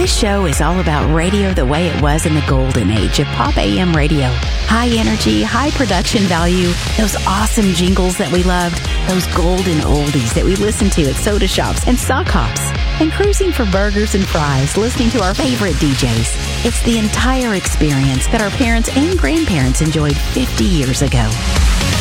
This show is all about radio the way it was in the golden age of pop AM radio. High energy, high production value, those awesome jingles that we loved, those golden oldies that we listened to at soda shops and sock hops, and cruising for burgers and fries, listening to our favorite DJs. It's the entire experience that our parents and grandparents enjoyed 50 years ago.